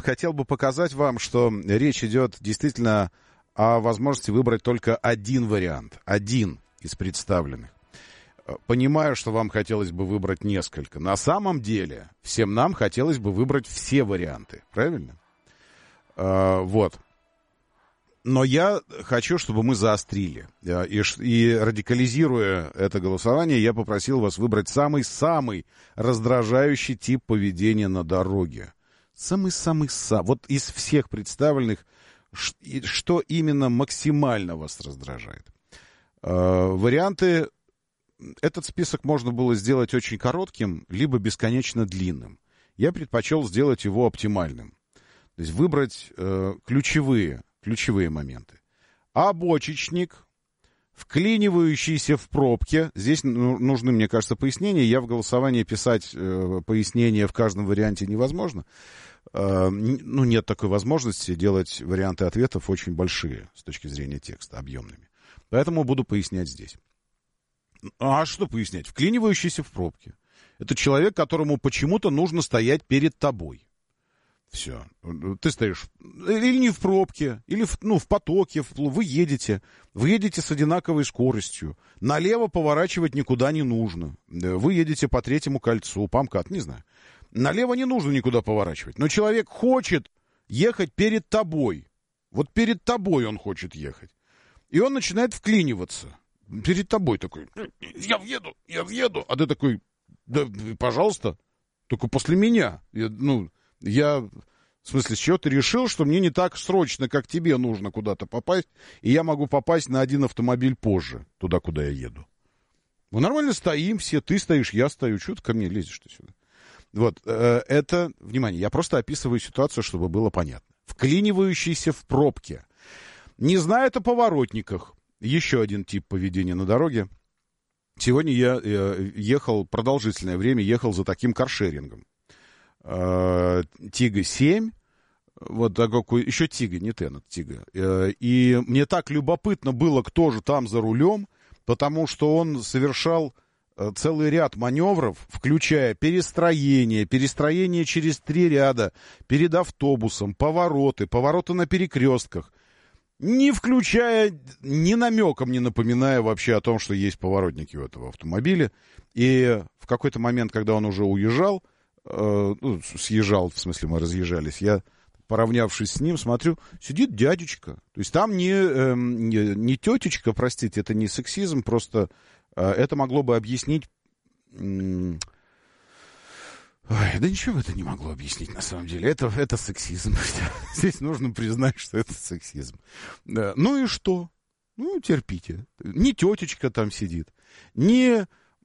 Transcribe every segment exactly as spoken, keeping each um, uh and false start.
хотел бы показать вам, что речь идет действительно о возможности выбрать только один вариант, один из представленных. Понимаю, что вам хотелось бы выбрать несколько. На самом деле, всем нам хотелось бы выбрать все варианты, правильно? А, вот. Но я хочу, чтобы мы заострили. И, и радикализируя это голосование, я попросил вас выбрать самый-самый раздражающий тип поведения на дороге. Самый-самый-самый. Вот из всех представленных, что именно максимально вас раздражает. А, варианты... Этот список можно было сделать очень коротким, либо бесконечно длинным. Я предпочел сделать его оптимальным. То есть выбрать э, ключевые, ключевые моменты. Обочечник, вклинивающийся в пробке. Здесь ну, нужны, мне кажется, пояснения. Я в голосовании писать э, пояснения в каждом варианте невозможно. Э, ну, нет такой возможности делать варианты ответов очень большие с точки зрения текста, объемными. Поэтому буду пояснять здесь. А что пояснять? Вклинивающийся в пробке. Это человек, которому почему-то нужно стоять перед тобой. Все. Ты стоишь или не в пробке, или в, ну, в потоке. Вы едете. Вы едете с одинаковой скоростью. Налево поворачивать никуда не нужно. Вы едете по третьему кольцу, по МКАД, не знаю. Налево не нужно никуда поворачивать. Но человек хочет ехать перед тобой. Вот перед тобой он хочет ехать. И он начинает вклиниваться. Перед тобой такой, я въеду, я въеду. А ты такой, да, пожалуйста, только после меня. Я, ну, я, в смысле, с чего ты решил, что мне не так срочно, как тебе нужно куда-то попасть, и я могу попасть на один автомобиль позже, туда, куда я еду. Мы нормально стоим все, ты стоишь, я стою, чего ты ко мне лезешь-то сюда? Вот, э, это, внимание, я просто описываю ситуацию, чтобы было понятно. Вклинивающийся в пробке. Не знает о поворотниках. Еще один тип поведения на дороге. Сегодня я э, ехал, продолжительное время ехал за таким каршерингом. Э, Тига семь, вот такой, еще Тига, не Тенет, Тига. Э, и мне так любопытно было, кто же там за рулем, потому что он совершал э, целый ряд маневров, включая перестроение, перестроение через три ряда, перед автобусом, повороты, повороты на перекрестках. Не включая, ни намеком не напоминая вообще о том, что есть поворотники у этого автомобиля. И в какой-то момент, когда он уже уезжал, э, ну, съезжал, в смысле мы разъезжались, я, поравнявшись с ним, смотрю, сидит дядечка. То есть там не, э, не, не тетечка, простите, это не сексизм, просто э, это могло бы объяснить... Э, Ой, да ничего это не могло объяснить, на самом деле. Это, это сексизм. Здесь нужно признать, что это сексизм. Да. Ну и что? Ну, терпите. Не тетечка там сидит, не, э,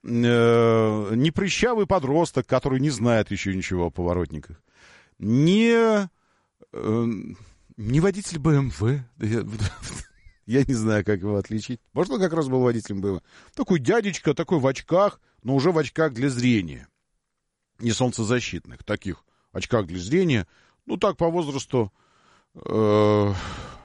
не прыщавый подросток, который не знает еще ничего о поворотниках, не, э, не водитель бэ эм вэ. Я, я не знаю, как его отличить. Может, он как раз был водителем бэ эм вэ. Такой дядечка, такой в очках, но уже в очках для зрения. Не солнцезащитных, таких очках для зрения. Ну, так, по возрасту... Э,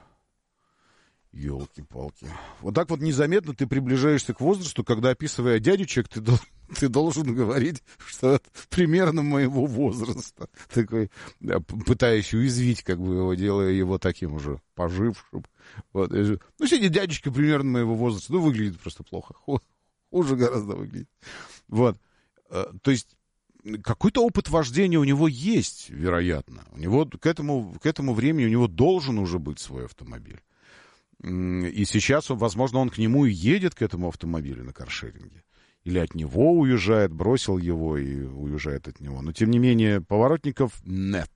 елки-палки. Вот так вот незаметно ты приближаешься к возрасту, когда, описывая дядючек, ты, ты должен говорить, что это примерно моего возраста. Такой, да, пытаясь уязвить, как бы его, делая его таким уже пожившим. Вот. Ну, сидит дядечка примерно моего возраста. Ну, выглядит просто плохо. Хуже гораздо выглядит. Вот. То есть какой-то опыт вождения у него есть, вероятно. У него к этому, к этому времени у него должен уже быть свой автомобиль. И сейчас, возможно, он к нему и едет, к этому автомобилю на каршеринге. Или от него уезжает, бросил его и уезжает от него. Но, тем не менее, поворотников нет.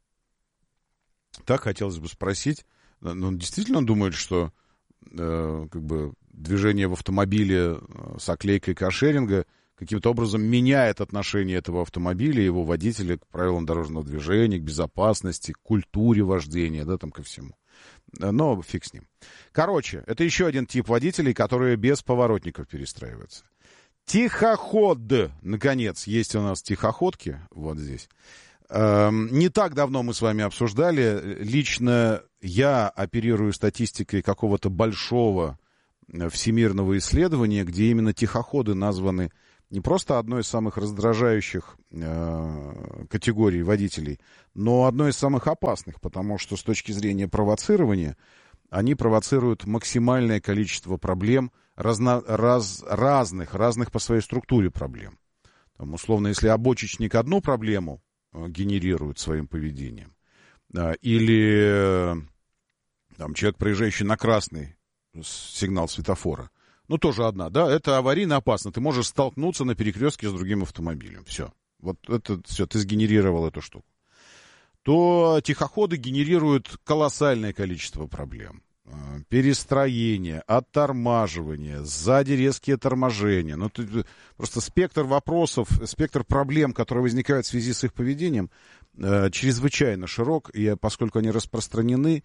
Так хотелось бы спросить. Ну, действительно он думает, что э, как бы движение в автомобиле с оклейкой каршеринга каким-то образом меняет отношение этого автомобиля, его водителя к правилам дорожного движения, к безопасности, к культуре вождения, да, там ко всему. Но фиг с ним. Короче, это еще один тип водителей, которые без поворотников перестраиваются. Тихоход, наконец, есть у нас тихоходки, вот здесь. Эм, не так давно мы с вами обсуждали, лично я оперирую статистикой какого-то большого всемирного исследования, где именно тихоходы названы не просто одной из самых раздражающих э, категорий водителей, но одной из самых опасных, потому что с точки зрения провоцирования они провоцируют максимальное количество проблем, разно, раз, разных, разных по своей структуре проблем. Там, условно, если обочечник одну проблему э, генерирует своим поведением, э, или э, там, человек, проезжающий на красный сигнал светофора, ну, тоже одна, да, это аварийно опасно. Ты можешь столкнуться на перекрестке с другим автомобилем. Все. Вот это все, ты сгенерировал эту штуку. То тихоходы генерируют колоссальное количество проблем. Перестроение, оттормаживание, сзади резкие торможения. Ну, ты, просто спектр вопросов, спектр проблем, которые возникают в связи с их поведением, э, чрезвычайно широк, и поскольку они распространены,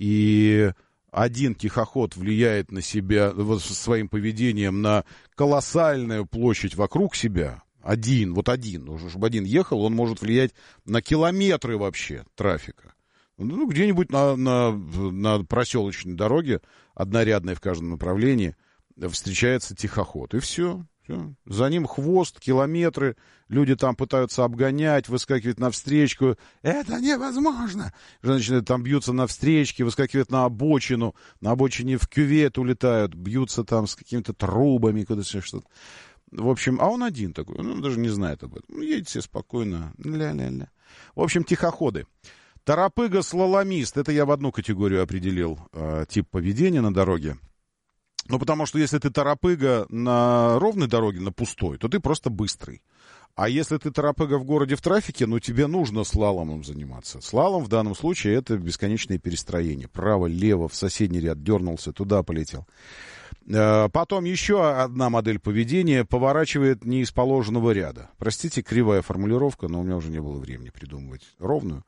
и один тихоход влияет на себя вот, своим поведением на колоссальную площадь вокруг себя, один, вот один, уже чтобы один ехал, он может влиять на километры вообще трафика. Ну, где-нибудь на, на, на проселочной дороге, однорядной в каждом направлении, встречается тихоход, и все. Все. За ним хвост, километры, люди там пытаются обгонять, выскакивать на встречку. Это невозможно! Женщины там бьются на встречке, выскакивают на обочину, на обочине в кювет улетают, бьются там с какими-то трубами, куда-то что-то. В общем, а он один такой, он даже не знает об этом. Ну, едет себе спокойно, ля-ля-ля. В общем, тихоходы. Торопыга-слаломист, это я в одну категорию определил э, тип поведения на дороге. Ну, потому что если ты торопыга на ровной дороге, на пустой, то ты просто быстрый. А если ты торопыга в городе в трафике, ну, тебе нужно слаломом заниматься. Слалом в данном случае это бесконечное перестроение. Право, лево, в соседний ряд дернулся, туда полетел. Потом еще одна модель поведения поворачивает не из положенного ряда. Простите, кривая формулировка, но у меня уже не было времени придумывать ровную.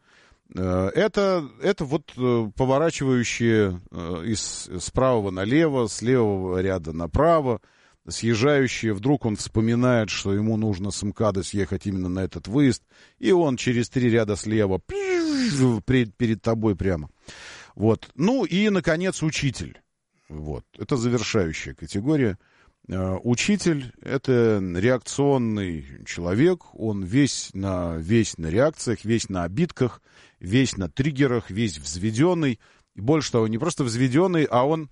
Это, это вот поворачивающие из, с правого налево, с левого ряда направо, съезжающие. Вдруг он вспоминает, что ему нужно с МКАДа съехать именно на этот выезд, и он через три ряда слева перед, перед тобой прямо. Вот. Ну и, наконец, учитель. Вот. Это завершающая категория. Учитель — это реакционный человек, он весь на, весь на реакциях, весь на обидках, весь на триггерах, весь взведенный. И больше того, не просто взведенный, а он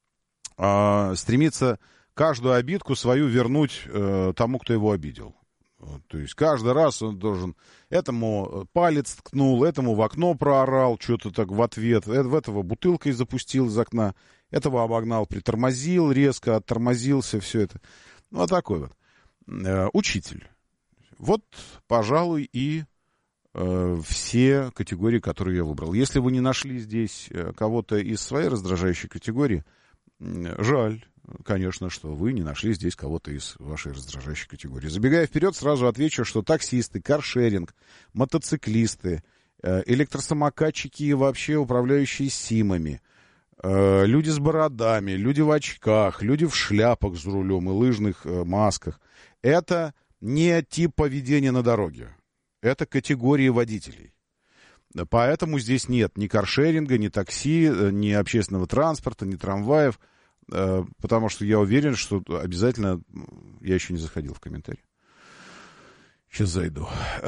а, стремится каждую обидку свою вернуть а, тому, кто его обидел. Вот, то есть каждый раз он должен... Этому палец ткнул, этому в окно проорал, что-то так в ответ, в этого бутылкой запустил из окна, этого обогнал, притормозил резко, оттормозился, все это. Ну, вот такой вот. Э, учитель. Вот, пожалуй, и э, все категории, которые я выбрал. Если вы не нашли здесь кого-то из своей раздражающей категории, жаль. Конечно, что вы не нашли здесь кого-то из вашей раздражающей категории. Забегая вперед, сразу отвечу, что таксисты, каршеринг, мотоциклисты, электросамокатчики и вообще управляющие симами, люди с бородами, люди в очках, люди в шляпах за рулем и лыжных масках — это не тип поведения на дороге. Это категории водителей. Поэтому здесь нет ни каршеринга, ни такси, ни общественного транспорта, ни трамваев. Потому что я уверен, что обязательно... Я еще не заходил в комментарии. Сейчас зайду.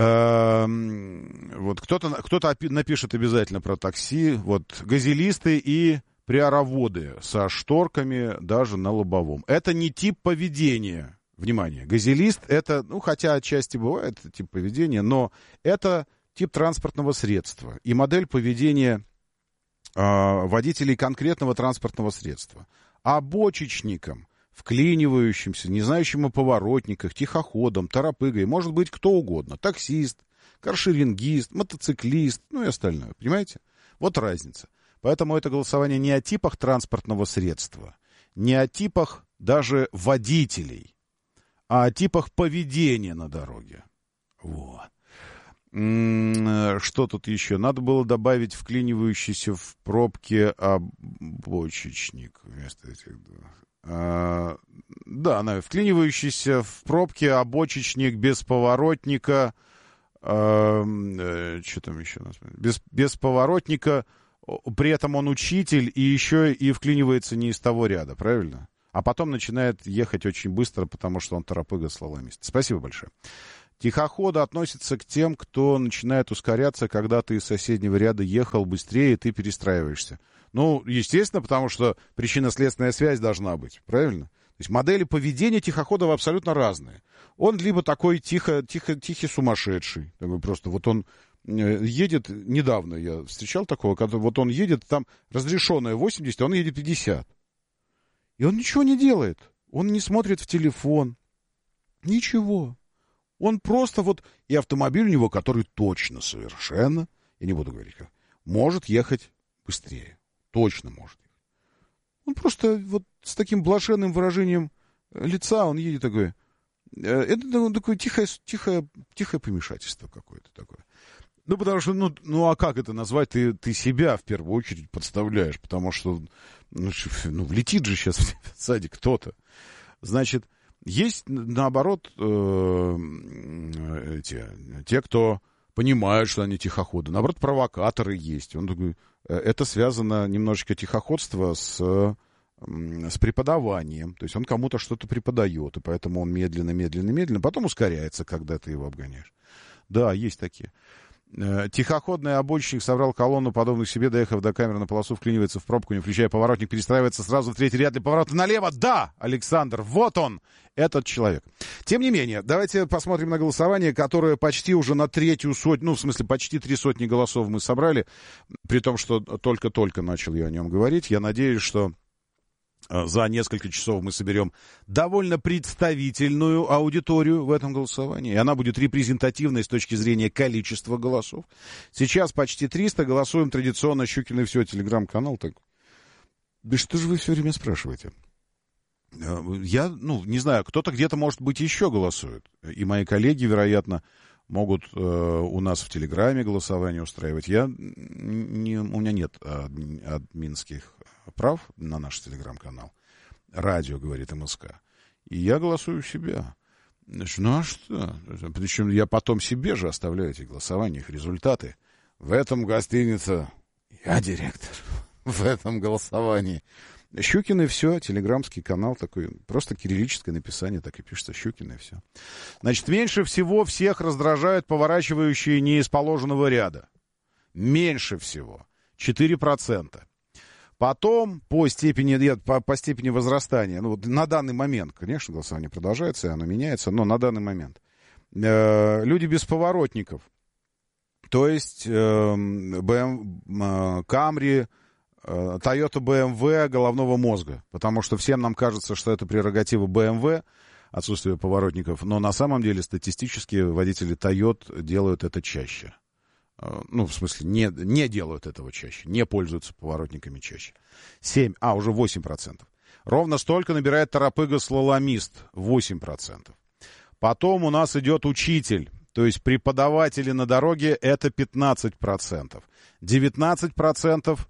Вот кто-то, кто-то напишет обязательно про такси. Вот газелисты и приороводы со шторками даже на лобовом. Это не тип поведения. Внимание, газелист — это, ну, хотя отчасти бывает тип поведения, но это тип транспортного средства и модель поведения э, водителей конкретного транспортного средства. А бочечником, вклинивающимся, не знающим о поворотниках, тихоходом, торопыгой, может быть кто угодно. Таксист, каршерингист, мотоциклист, ну и остальное. Понимаете? Вот разница. Поэтому это голосование не о типах транспортного средства, не о типах даже водителей, а о типах поведения на дороге. Вот. Что тут еще? Надо было добавить вклинивающийся в пробке обочечник вместо этих двух. А, да, вклинивающийся в пробке обочечник без поворотника. А, что там еще? Без, без поворотника. При этом он учитель и еще и вклинивается не из того ряда, правильно? а потом начинает ехать очень быстро, потому что он торопыга-слаломист. Спасибо большое. Тихоходы относятся к тем, кто начинает ускоряться, когда ты из соседнего ряда ехал быстрее, и ты перестраиваешься. Ну, естественно, потому что причинно-следственная связь должна быть, правильно? То есть модели поведения тихоходов абсолютно разные. Он либо такой тихо, тихо, тихий сумасшедший, такой просто вот он едет, недавно я встречал такого, когда вот он едет, там разрешенное восемьдесят, а он едет пятьдесят. И он ничего не делает. Он не смотрит в телефон. Ничего. Он просто вот, и автомобиль у него, который точно совершенно, я не буду говорить как, может ехать быстрее. Точно может. Он просто вот с таким блаженным выражением лица он едет такой. Это такое тихое, тихое, тихое помешательство какое-то такое. Ну, потому что, ну, ну а как это назвать? Ты, ты себя в первую очередь подставляешь, потому что, ну, ну влетит же сейчас в саде кто-то. Значит, есть, наоборот, э, те, те, кто понимают, что они тихоходы. Наоборот, провокаторы есть. Он такой, это связано немножечко тихоходство с, с преподаванием. То есть он кому-то что-то преподает, и поэтому он медленно, медленно, медленно, потом ускоряется, когда ты его обгоняешь. Да, есть такие. Тихоходный обочечник собрал колонну, подобных себе, доехав до камеры на полосу, вклинивается в пробку, не включая поворотник, перестраивается сразу в третий ряд для поворота налево. Да, Александр, вот он, этот человек. Тем не менее, давайте посмотрим на голосование, которое почти уже на третью сотню, ну, в смысле, почти три сотни голосов мы собрали, при том, что только-только начал я о нем говорить. Я надеюсь, что за несколько часов мы соберем довольно представительную аудиторию в этом голосовании. И она будет репрезентативной с точки зрения количества голосов. Сейчас почти триста. Голосуем традиционно. Щукин и все, телеграм-канал. Так. Да что же вы все время спрашиваете? Я, ну, не знаю, кто-то где-то, может быть, еще голосует. И мои коллеги, вероятно, могут э, у нас в Телеграме голосование устраивать. Я, не, у меня нет админских прав на наш Телеграм-канал. Радио, говорит МСК. И я голосую у себя. Значит, ну а что? Причем я потом себе же оставляю эти голосования, их результаты. В этом гостинице я директор. В этом голосовании. Щукин и все, телеграмский канал такой, просто кириллическое написание, так и пишется Щукин и все. Значит, меньше всего всех раздражают поворачивающие не из положенного ряда. Меньше всего. четыре процента. Потом, по степени, по, по степени возрастания, ну, вот на данный момент, конечно, голосование продолжается, и оно меняется, но на данный момент. Э, люди без поворотников. То есть, э, бэ эм, э, Camry, Toyota бэ эм вэ головного мозга, потому что всем нам кажется, что это прерогатива бэ эм вэ, отсутствие поворотников, но на самом деле статистически водители Toyota делают это чаще. Ну, в смысле, не, не делают этого чаще, не пользуются поворотниками чаще. семь, а, уже восемь процентов. Ровно столько набирает торопыга-слаломист, восемь процентов. Потом у нас идет учитель, то есть преподаватели на дороге, это пятнадцать процентов. девятнадцать процентов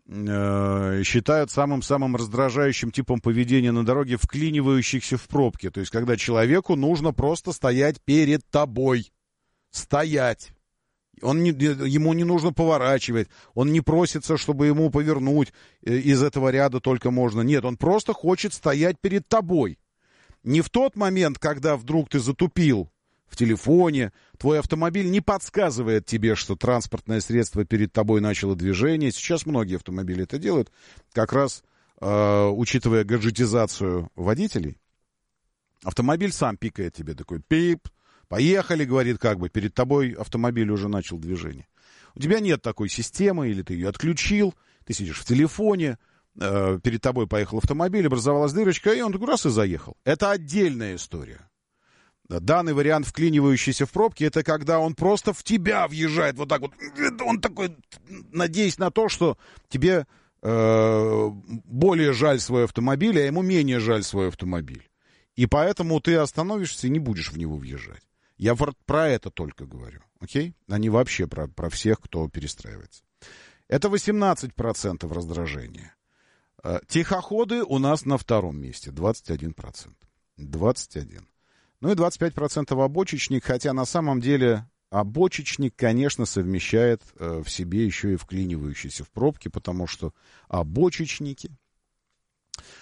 считают самым-самым раздражающим типом поведения на дороге вклинивающихся в пробки. То есть, когда человеку нужно просто стоять перед тобой. Стоять. Он не, ему не нужно поворачивать. Он не просится, чтобы ему повернуть из этого ряда только можно. Нет, он просто хочет стоять перед тобой. Не в тот момент, когда вдруг ты затупил в телефоне, твой автомобиль не подсказывает тебе, что транспортное средство перед тобой начало движение. Сейчас многие автомобили это делают, как раз э, учитывая гаджетизацию водителей. Автомобиль сам пикает тебе, такой пип, поехали, говорит, как бы, перед тобой автомобиль уже начал движение. У тебя нет такой системы, или ты ее отключил, ты сидишь в телефоне, э, перед тобой поехал автомобиль, образовалась дырочка, и он такой раз и заехал. Это отдельная история. Данный вариант, вклинивающийся в пробки, это когда он просто в тебя въезжает вот так вот. Он такой, надеясь на то, что тебе э, более жаль свой автомобиль, а ему менее жаль свой автомобиль. И поэтому ты остановишься и не будешь в него въезжать. Я про это только говорю, окей? А не вообще про, про всех, кто перестраивается. Это восемнадцать процентов раздражения. Э, тихоходы у нас на втором месте, двадцать один процент. двадцать один процент. Ну и двадцать пять процентов обочечник, хотя на самом деле обочечник, конечно, совмещает э, в себе еще и вклинивающиеся в пробки, потому что обочечники, э,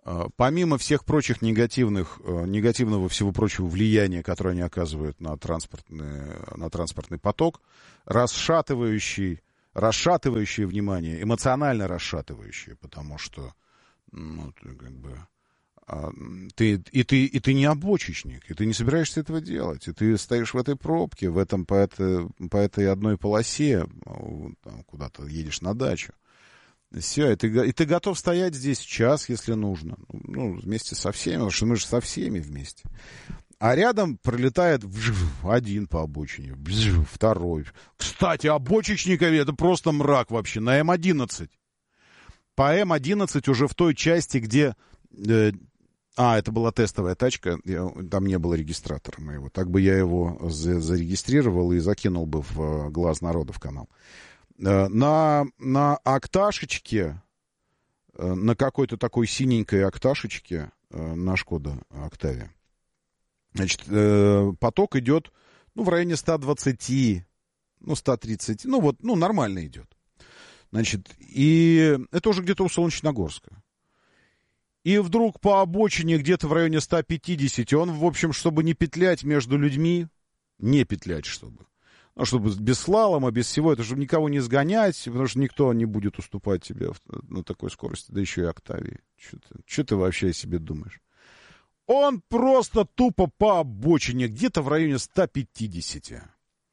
Помимо всех прочих негативных, негативного всего прочего влияния, которое они оказывают на транспортный, на транспортный поток, расшатывающий, расшатывающее внимание, эмоционально расшатывающее, потому что ну, ты, как бы, ты, и, ты, и ты не обочечник, и ты не собираешься этого делать, и ты стоишь в этой пробке, в этом, по, этой, по этой одной полосе, там, куда-то едешь на дачу. Все, и ты, и ты готов стоять здесь час, если нужно. Ну, вместе со всеми, потому что мы же со всеми вместе. А рядом пролетает один по обочине, второй. Кстати, обочечниками это просто мрак вообще. На эм одиннадцать. По эм одиннадцать уже в той части, где... Э, а, это была тестовая тачка, я, там не было регистратора моего. Так бы я его за, зарегистрировал и закинул бы в «Глаз народа» в канал. На, на окташечке, на какой-то такой синенькой окташечке, на Шкода Октавия, значит, поток идет, ну, в районе сто двадцать, ну, сто тридцать, ну, вот, ну, нормально идет. Значит, и это уже где-то у Солнечногорска. И вдруг по обочине где-то в районе сто пятьдесят, он, в общем, чтобы не петлять между людьми, не петлять, чтобы, ну, чтобы без слалома, без всего, это чтобы никого не сгонять, потому что никто не будет уступать тебе на такой скорости, да еще и Октавии. Что ты, что ты вообще о себе думаешь? Он просто тупо по обочине, где-то в районе сто пятьдесят.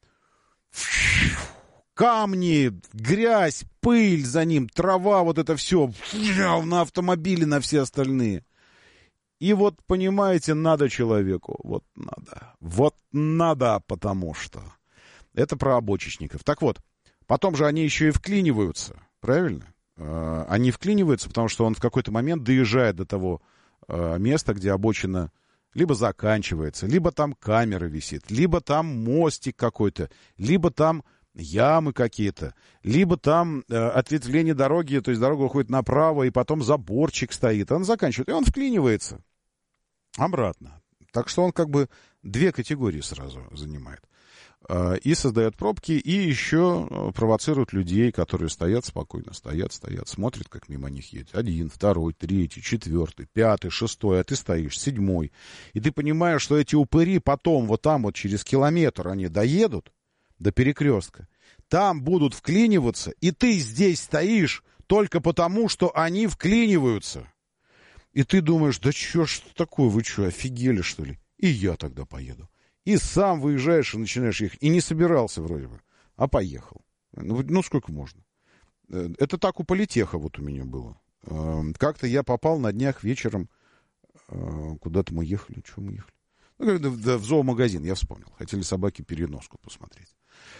Камни, грязь, пыль за ним, трава, вот это все на автомобиле, на все остальные. И вот, понимаете, надо человеку, вот надо, вот надо, потому что... Это про обочечников. Так вот, потом же они еще и вклиниваются, правильно? Они вклиниваются, потому что он в какой-то момент доезжает до того места, где обочина либо заканчивается, либо там камера висит, либо там мостик какой-то, либо там ямы какие-то, либо там ответвление дороги, то есть дорога уходит направо, и потом заборчик стоит. Он заканчивает, и он вклинивается обратно. Так что он как бы две категории сразу занимает. И создает пробки, и еще провоцирует людей, которые стоят спокойно, стоят, стоят, смотрят, как мимо них едет. Один, второй, третий, четвертый, пятый, шестой, а ты стоишь, седьмой. И ты понимаешь, что эти упыри потом вот там вот через километр они доедут до перекрестка, там будут вклиниваться, и ты здесь стоишь только потому, что они вклиниваются. И ты думаешь, да что ж такое, вы что, офигели, что ли? И я тогда поеду. И сам выезжаешь и начинаешь ехать. И не собирался вроде бы, а поехал. Ну, ну сколько можно? Это так у политеха вот у меня было. Как-то я попал на днях вечером, куда-то мы ехали, что мы ехали? Ну, в зоомагазин, я вспомнил. Хотели собаки переноску посмотреть.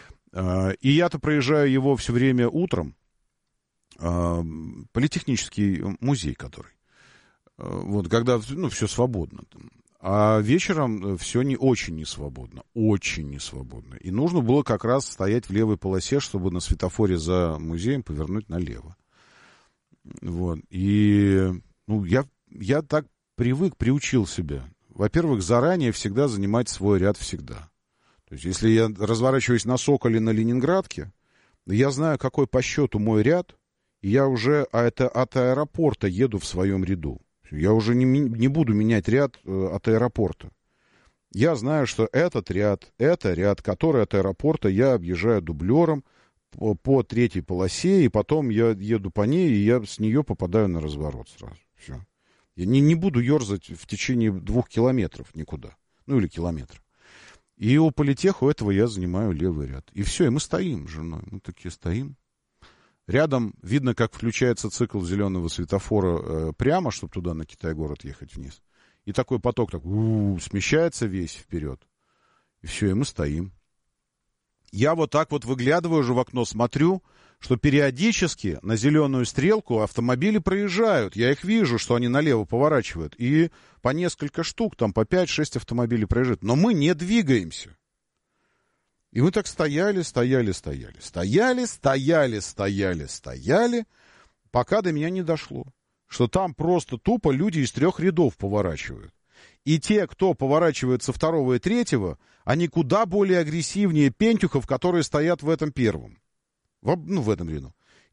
И я-то проезжаю его все время утром. Политехнический музей, который. Вот, когда, ну, все свободно там. А вечером все не очень несвободно, очень несвободно. И нужно было как раз стоять в левой полосе, чтобы на светофоре за музеем повернуть налево. Вот. И ну, я, я так привык, приучил себя. Во-первых, заранее всегда занимать свой ряд всегда. То есть, если я разворачиваюсь на Соколе на Ленинградке, я знаю, какой по счету мой ряд, и я уже а это от аэропорта еду в своем ряду. Я уже не, не буду менять ряд э, от аэропорта. Я знаю, что этот ряд, это ряд, который от аэропорта я объезжаю дублером по, по третьей полосе, и потом я еду по ней, и я с нее попадаю на разворот сразу. Все. Я не, не буду ерзать в течение двух километров никуда. Ну, или километра. И у политеха у этого я занимаю левый ряд. И все, и мы стоим с женой. Мы такие стоим. Рядом видно, как включается цикл зеленого светофора э, прямо, чтобы туда на Китай-город ехать вниз. И такой поток так у-у-у, смещается весь вперед. И все, и мы стоим. Я вот так вот выглядываю уже в окно, смотрю, что периодически на зеленую стрелку автомобили проезжают. Я их вижу, что они налево поворачивают. И по несколько штук, там по пять-шесть автомобилей проезжают. Но мы не двигаемся. И мы так стояли, стояли, стояли, стояли, стояли, стояли, стояли, пока до меня не дошло, что там просто тупо люди из трех рядов поворачивают. И те, кто поворачивает со второго и третьего, они куда более агрессивнее пентюхов, которые стоят в этом первом, в, ну, в этом ряду.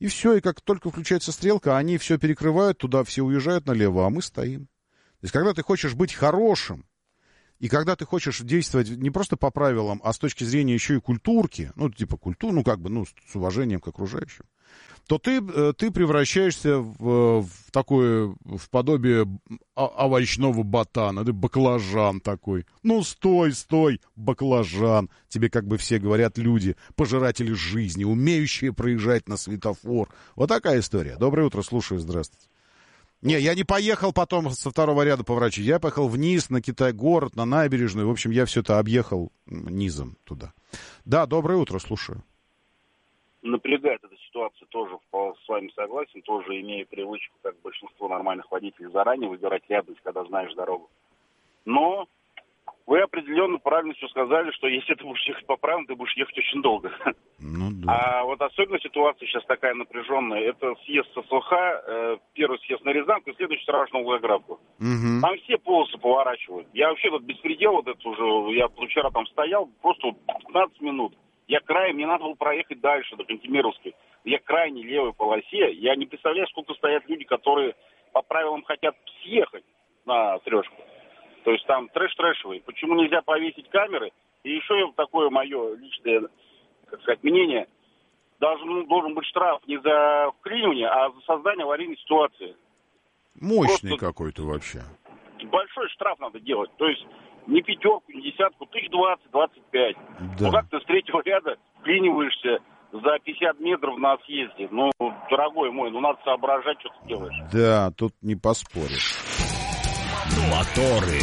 И все, и как только включается стрелка, они все перекрывают, туда все уезжают налево, а мы стоим. То есть, когда ты хочешь быть хорошим, и когда ты хочешь действовать не просто по правилам, а с точки зрения еще и культурки, ну, типа культур, ну, как бы, ну, с уважением к окружающим, то ты, ты превращаешься в, в такое, в подобие овощного ботана, ты баклажан такой. Ну, стой, стой, баклажан. Тебе как бы все говорят люди, пожиратели жизни, умеющие проезжать на светофор. Вот такая история. Доброе утро, слушаю, здравствуйте. Не, я не поехал потом со второго ряда поворачивать. Я поехал вниз на Китай-город, на набережную. В общем, я все это объехал низом туда. Да, доброе утро, слушаю. Напрягает эта ситуация, тоже с вами согласен, тоже имею привычку, как большинство нормальных водителей, заранее выбирать рядность, когда знаешь дорогу. Но вы определенно правильно все сказали, что если ты будешь ехать по правилам, ты будешь ехать очень долго. Ну, да. А вот особенно ситуация сейчас такая напряженная, это съезд с СВХ, э, первый съезд на Рязанку, и следующий сразу на Волгоградку. Угу. Там все полосы поворачивают. Я вообще тут беспредел вот это уже, я вчера там стоял, просто пятнадцать минут. Я краем, мне надо было проехать дальше, до Кантемировской. Я крайне левой полосе. Я не представляю, сколько стоят люди, которые по правилам хотят съехать на трешку. То есть там трэш-трэшевый. Почему нельзя повесить камеры? И еще такое мое личное, как сказать, мнение. Должен, должен быть штраф не за вклинивание, а за создание аварийной ситуации. Мощный Просто какой-то вообще. Большой штраф надо делать. То есть не пятерку, не десятку, тысяч двадцать, двадцать пять. Да. Ну как ты с третьего ряда вклиниваешься за пятьдесят метров на съезде? Ну, дорогой мой, ну надо соображать, что ты делаешь. Да, тут не поспоришь. Моторы.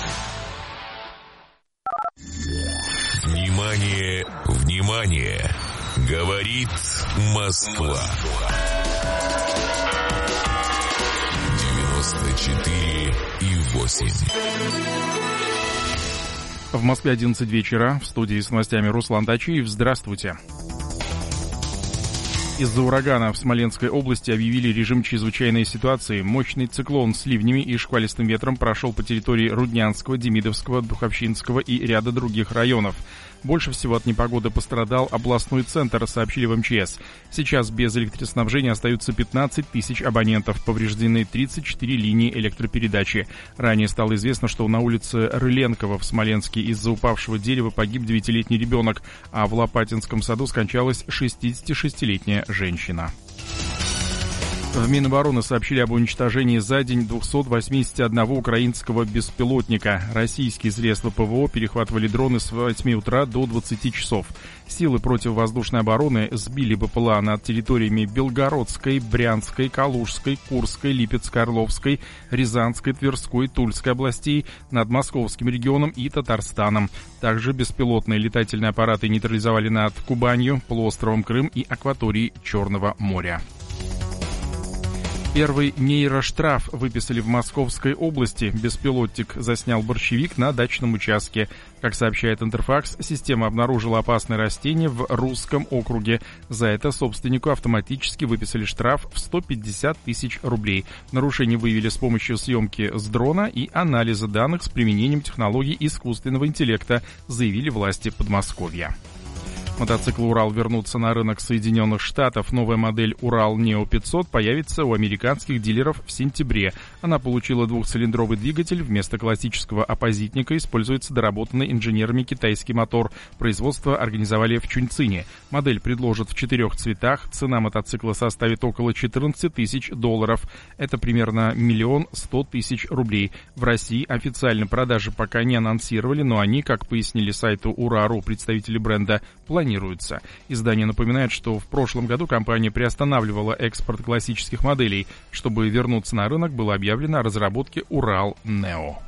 Внимание, внимание! Говорит Москва. девяносто четыре и восемь. В Москве одиннадцать вечера. В студии с новостями Руслан Тачиев. Здравствуйте. Из-за урагана в Смоленской области объявили режим чрезвычайной ситуации. Мощный циклон с ливнями и шквалистым ветром прошел по территории Руднянского, Демидовского, Духовщинского и ряда других районов. Больше всего от непогоды пострадал областной центр, сообщили в эм че эс. Сейчас без электроснабжения остаются пятнадцать тысяч абонентов. Повреждены тридцать четыре линии электропередачи. Ранее стало известно, что на улице Рыленкова в Смоленске из-за упавшего дерева погиб девятилетний ребенок, а в Лопатинском саду скончалась шестидесятишестилетняя женщина. В Минобороны сообщили об уничтожении за день двухсот восьмидесяти одного украинского беспилотника. Российские средства ПВО перехватывали дроны с восьми утра до двадцати часов. Силы противовоздушной обороны сбили БПЛА над территориями Белгородской, Брянской, Калужской, Курской, Липецкой, Орловской, Рязанской, Тверской, Тульской областей, над Московским регионом и Татарстаном. Также беспилотные летательные аппараты нейтрализовали над Кубанью, полуостровом Крым и акваторией Черного моря. Первый нейроштраф выписали в Московской области. Беспилотник заснял борщевик на дачном участке. Как сообщает Интерфакс, система обнаружила опасное растение в Русском округе. За это собственнику автоматически выписали штраф в сто пятьдесят тысяч рублей. Нарушение выявили с помощью съемки с дрона и анализа данных с применением технологий искусственного интеллекта, заявили власти Подмосковья. Мотоциклы «Урал» вернутся на рынок Соединенных Штатов. Новая модель «Урал Нео пятьсот» появится у американских дилеров в сентябре. Она получила двухцилиндровый двигатель. Вместо классического оппозитника используется доработанный инженерами китайский мотор. Производство организовали в Чуньцине. Модель предложат в четырех цветах. Цена мотоцикла составит около четырнадцати тысяч долларов. Это примерно миллион сто тысяч рублей. В России официально продажи пока не анонсировали, но они, как пояснили сайту «Ура.ру» представители бренда, планируются. Издание напоминает, что в прошлом году компания приостанавливала экспорт классических моделей. Чтобы вернуться на рынок, было объявлено о разработке «Урал Нео».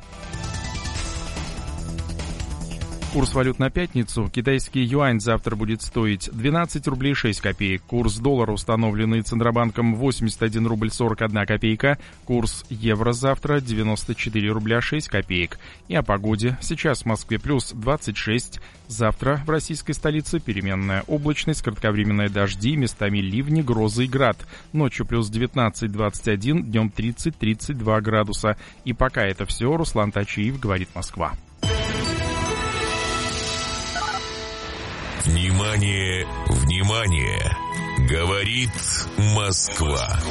Курс валют на пятницу. Китайский юань завтра будет стоить двенадцать рублей шесть копеек. Курс доллара, установленный Центробанком, восемьдесят один рубль сорок одна копейка. Курс евро завтра девяносто четыре рубля шесть копеек. И о погоде. Сейчас в Москве плюс двадцать шесть. Завтра в российской столице переменная облачность, кратковременные дожди, местами ливни, грозы и град. Ночью плюс девятнадцать двадцать один, днем тридцать тридцать два градуса. И пока это все, Руслан Тачиев, говорит Москва. Внимание, внимание! Говорит Москва.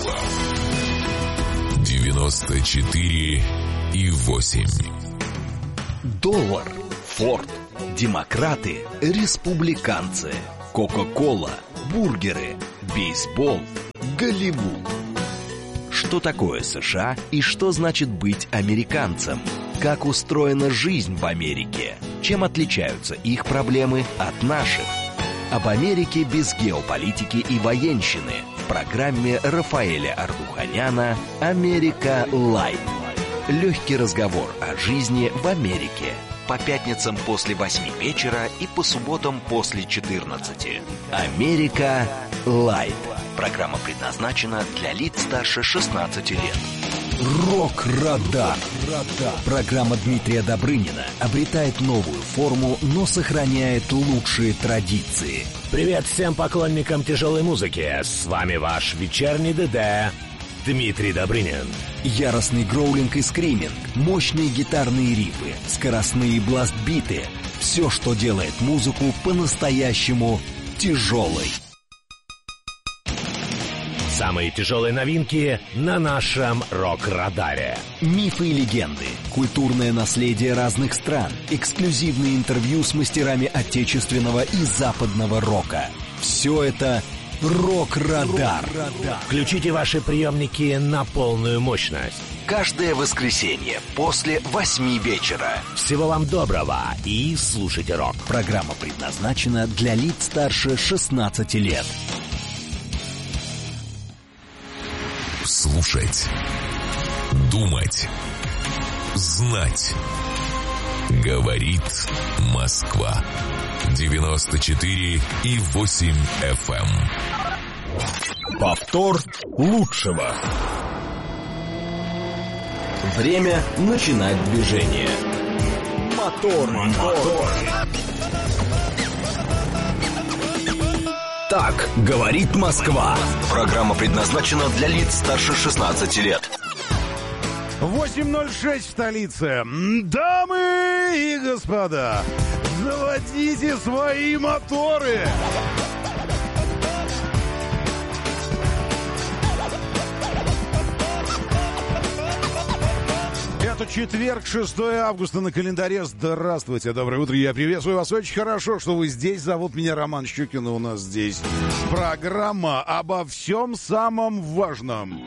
девяносто четыре и восемь. Доллар, Форд, демократы, республиканцы, Кока-кола, бургеры, бейсбол, Голливуд. Что такое США и что значит быть американцем? Как устроена жизнь в Америке? Чем отличаются их проблемы от наших? Об Америке без геополитики и военщины в программе Рафаэля Ардуханяна «Америка Лайт». Легкий разговор о жизни в Америке. По пятницам после восьми вечера и по субботам после четырнадцати. «Америка Лайт». Программа предназначена для лиц старше шестнадцати лет. Рок-радар. Программа Дмитрия Добрынина обретает новую форму, но сохраняет лучшие традиции. Привет всем поклонникам тяжелой музыки. С вами ваш вечерний ДД Дмитрий Добрынин. Яростный гроулинг и скриминг, мощные гитарные рифы, скоростные бластбиты. Все, что делает музыку по-настоящему тяжелой. Самые тяжелые новинки на нашем рок-радаре. Мифы и легенды, культурное наследие разных стран, эксклюзивные интервью с мастерами отечественного и западного рока. Все это рок-радар. Включите ваши приемники на полную мощность. Каждое воскресенье после восьми вечера. Всего вам доброго и слушайте рок. Программа предназначена для лиц старше шестнадцати лет. Слушать, думать, знать. Говорит Москва. девяносто четыре и восемь эф эм. Повтор лучшего. Время начинать движение. Мотор, мотор. Так говорит Москва. Программа предназначена для лиц старше шестнадцати лет. восемь ноль шесть в столице. Дамы и господа, заводите свои моторы. Это четверг, шестое августа на календаре. Здравствуйте, доброе утро, я приветствую вас. Очень хорошо, что вы здесь. Зовут меня Роман Щукин, и у нас здесь программа обо всем самом важном,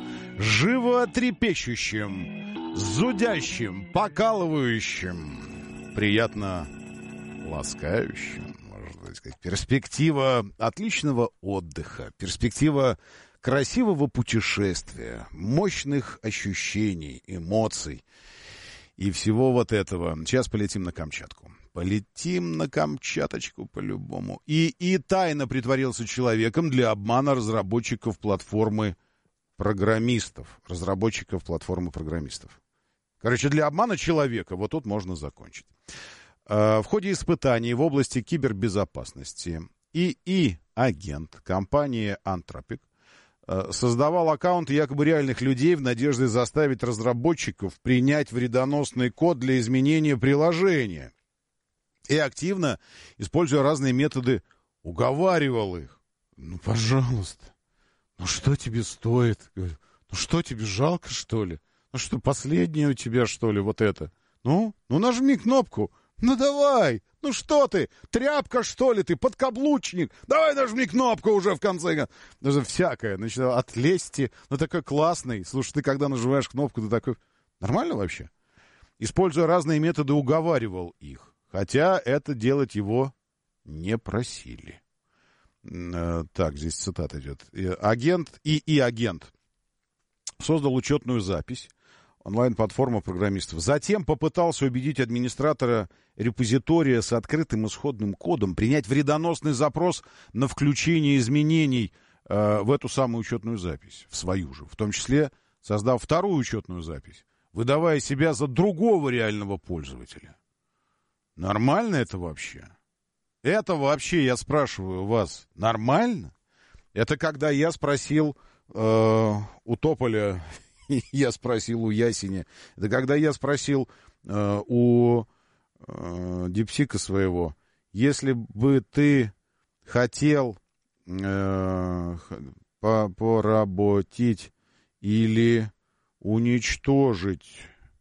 животрепещущем, зудящем, покалывающем, приятно ласкающем, можно сказать. Перспектива отличного отдыха, перспектива красивого путешествия, мощных ощущений, эмоций и всего вот этого. Сейчас полетим на Камчатку. Полетим на Камчаточку по-любому. И, и тайно притворился человеком для обмана разработчиков платформы программистов. Разработчиков платформы программистов. Короче, для обмана человека. Вот тут можно закончить. В ходе испытаний в области кибербезопасности ИИ-агент компании Anthropic создавал аккаунты якобы реальных людей в надежде заставить разработчиков принять вредоносный код для изменения приложения. И активно, используя разные методы, уговаривал их. Ну, пожалуйста, ну что тебе стоит? Ну что, тебе жалко, что ли? Ну что, последнее у тебя, что ли, вот это? Ну, ну нажми кнопку. Ну давай, ну что ты, тряпка что ли ты, подкаблучник, давай нажми кнопку уже в конце. Даже всякое, значит, от лести, ну такой классный. Слушай, ты когда нажимаешь кнопку, ты такой, нормально вообще? Используя разные методы, уговаривал их, хотя это делать его не просили. Так, здесь цитата идет. Агент, ИИ-агент создал учетную запись, онлайн-платформа программистов. Затем попытался убедить администратора репозитория с открытым исходным кодом принять вредоносный запрос на включение изменений э, в эту самую учетную запись, в свою же, в том числе создав вторую учетную запись, выдавая себя за другого реального пользователя. Нормально это вообще? Это вообще, я спрашиваю вас, нормально? Это когда я спросил э, у Тополя... Я спросил у Ясеня. Это когда я спросил э, у э, Дипсика своего, если бы ты хотел э, по, поработить или уничтожить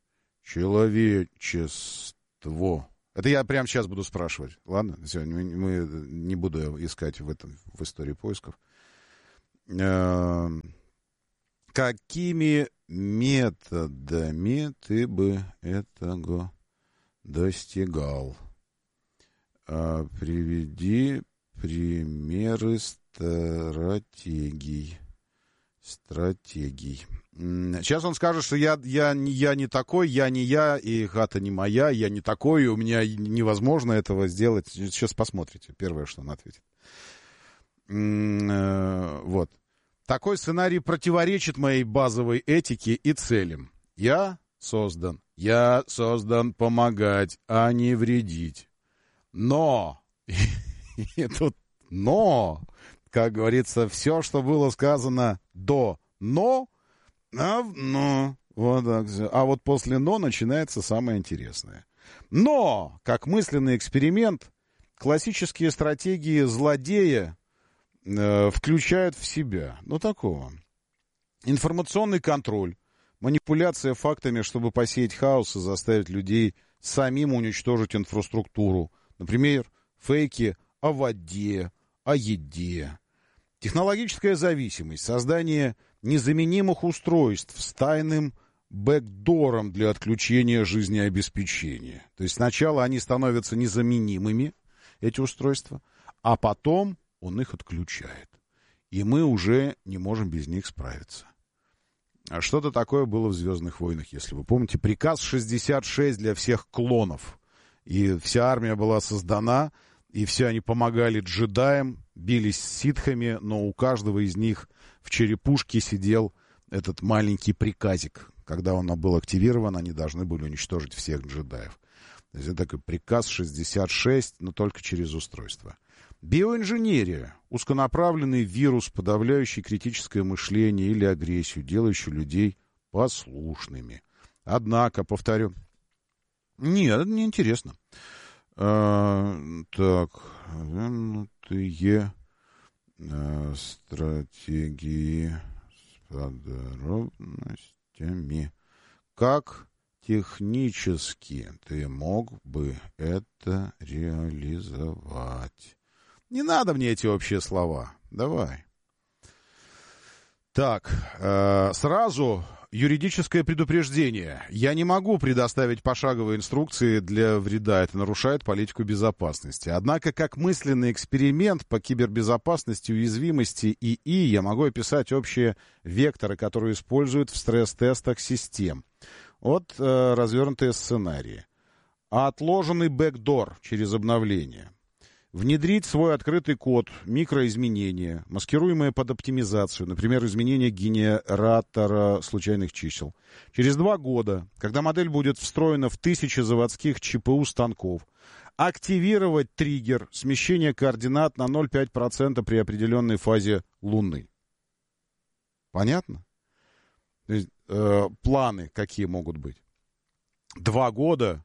человечество. Это я прямо сейчас буду спрашивать. Ладно? Все, мы, мы не буду искать в этом в истории поисков. Э, какими методами ты бы этого достигал? Э, приведи примеры стратегий. Стратегий. Сейчас он скажет, что я, я, я не такой, я не я, и хата не моя, я не такой, и у меня невозможно этого сделать. Сейчас посмотрите, первое, что он ответит. Вот. Такой сценарий противоречит моей базовой этике и целям. Я создан, я создан помогать, а не вредить. Но, и тут но, как говорится, все, что было сказано до «но», а, «но», вот так все. А вот после «но» начинается самое интересное. Но, как мысленный эксперимент, классические стратегии злодея э, включают в себя, ну, такого, информационный контроль, манипуляция фактами, чтобы посеять хаос и заставить людей самим уничтожить инфраструктуру. Например, фейки о воде, о еде. Технологическая зависимость, создание незаменимых устройств с тайным бэкдором для отключения жизнеобеспечения. То есть сначала они становятся незаменимыми, эти устройства, а потом он их отключает. И мы уже не можем без них справиться. А что-то такое было в «Звездных войнах», если вы помните. Приказ шестьдесят шесть для всех клонов. И вся армия была создана, и все они помогали джедаям, бились с ситхами, но у каждого из них в черепушке сидел этот маленький приказик. Когда он был активирован, они должны были уничтожить всех джедаев. То есть это такой приказ шестьдесят шесть, но только через устройство. Биоинженерия. Узконаправленный вирус, подавляющий критическое мышление или агрессию, делающий людей послушными. Однако, повторю, нет, это неинтересно. А, так, развернутые а, стратегии с подробностями. Как технически ты мог бы это реализовать? Не надо мне эти общие слова. Давай. Так, э, сразу юридическое предупреждение. Я не могу предоставить пошаговые инструкции для вреда. Это нарушает политику безопасности. Однако, как мысленный эксперимент по кибербезопасности, уязвимости ИИ, я могу описать общие векторы, которые используют в стресс-тестах систем. Вот э, развернутые сценарии. Отложенный бэкдор через обновление. Внедрить свой открытый код, микроизменения, маскируемые под оптимизацию, например, изменение генератора случайных чисел. Через два года, когда модель будет встроена в тысячи заводских ЧПУ станков, активировать триггер смещения координат на ноль целых пять десятых процента при определенной фазе Луны. Понятно? То есть, э, планы какие могут быть? Два года...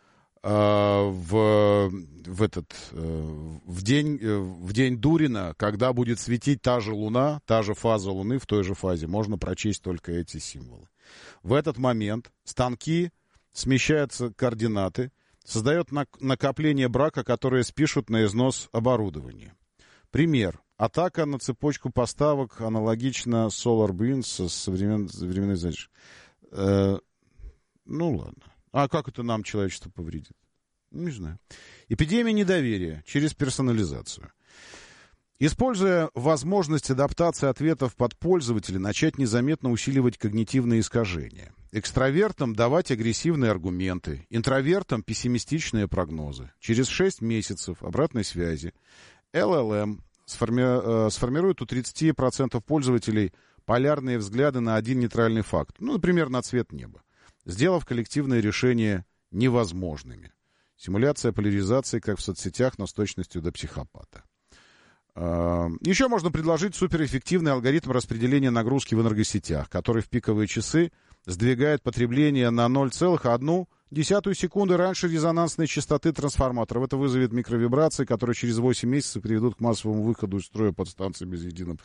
В, в этот в день в день Дурина, когда будет светить та же Луна, та же фаза Луны в той же фазе, можно прочесть только эти символы. В этот момент станки смещаются координаты, создает накопление брака, которое спишут на износ оборудования. Пример. Атака на цепочку поставок аналогично SolarWinds со современ... современной задачей. Э, ну ладно. А как это нам человечество повредит? Не знаю. Эпидемия недоверия через персонализацию. Используя возможность адаптации ответов под пользователя, начать незаметно усиливать когнитивные искажения. Экстравертам давать агрессивные аргументы, интровертам пессимистичные прогнозы. Через шесть месяцев обратной связи эл эл эм сформи... сформирует у тридцати процентов пользователей полярные взгляды на один нейтральный факт. Ну, например, на цвет неба, сделав коллективные решения невозможными. Симуляция поляризации, как в соцсетях, но с точностью до психопата. Еще можно предложить суперэффективный алгоритм распределения нагрузки в энергосетях, который в пиковые часы сдвигает потребление на ноль целых одну десятую секунды раньше резонансной частоты трансформаторов. Это вызовет микровибрации, которые через восемь месяцев приведут к массовому выходу из строя подстанции без единого...